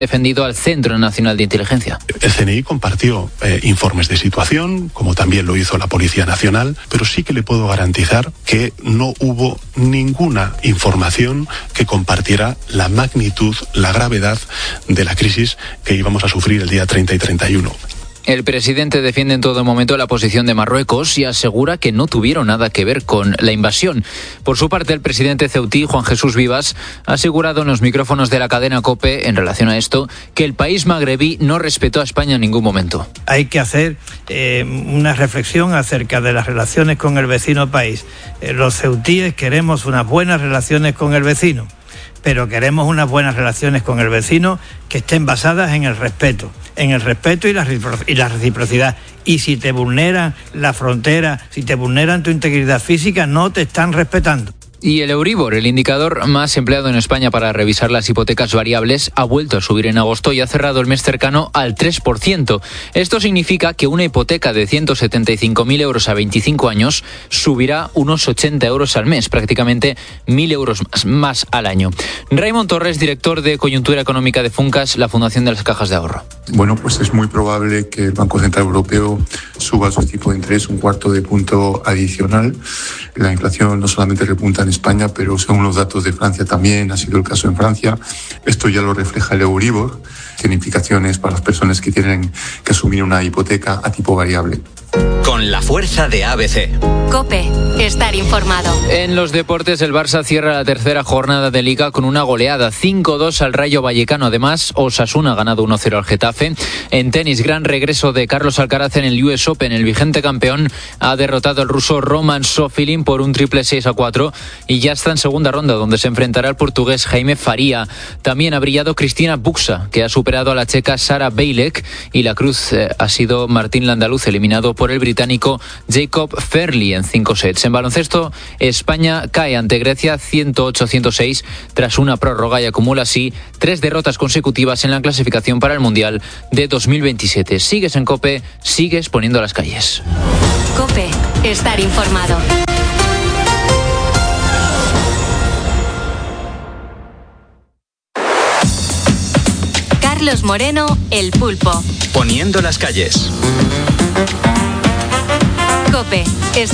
defendido al Centro Nacional de Inteligencia. El CNI compartió informes de situación, como también lo hizo la Policía Nacional, pero sí que le puedo garantizar que no hubo ninguna información que compartiera la magnitud, la gravedad de la crisis que íbamos a sufrir el día 30 y 31. El presidente defiende en todo momento la posición de Marruecos y asegura que no tuvieron nada que ver con la invasión. Por su parte, el presidente ceutí, Juan Jesús Vivas, ha asegurado en los micrófonos de la cadena COPE, en relación a esto, que el país magrebí no respetó a España en ningún momento. Hay que hacer una reflexión acerca de las relaciones con el vecino país. Los ceutíes queremos unas buenas relaciones con el vecino, pero queremos unas buenas relaciones con el vecino que estén basadas en el respeto y la reciprocidad. Y si te vulneran la frontera, si te vulneran tu integridad física, no te están respetando. Y el Euribor, el indicador más empleado en España para revisar las hipotecas variables, ha vuelto a subir en agosto y ha cerrado el mes cercano al 3%. Esto significa que una hipoteca de 175.000 euros a 25 años subirá unos 80 euros al mes, prácticamente 1.000 euros más al año. Raymond Torres, director de Coyuntura Económica de Funcas, la Fundación de las Cajas de Ahorro. Bueno, pues es muy probable que el Banco Central Europeo suba su tipo de interés un cuarto de punto adicional. La inflación no solamente repunta en España, pero según los datos de Francia también ha sido el caso en Francia. Esto ya lo refleja el Euribor. Tiene implicaciones para las personas que tienen que asumir una hipoteca a tipo variable. Con la fuerza de ABC. COPE, estar informado. En los deportes, el Barça cierra la tercera jornada de Liga con una goleada 5-2 al Rayo Vallecano. Además, Osasuna ha ganado 1-0 al Getafe. En tenis, gran regreso de Carlos Alcaraz en el US Open. El vigente campeón ha derrotado al ruso Roman Sofilin por un triple 6-4 y ya está en segunda ronda, donde se enfrentará al portugués Jaime Faría. También ha brillado Cristina Buxa, que ha superado a la checa Sara Bejlek, y la cruz ha sido Martín Landaluz, eliminado por el británico Jacob Fairley en 5 sets. En baloncesto, España cae ante Grecia 108-106 tras una prórroga y acumula así 3 derrotas consecutivas en la clasificación para el Mundial de 2027. Sigues en COPE, sigues poniendo las calles. COPE, estar informado. Carlos Moreno, El Pulpo. Poniendo las calles. COPE.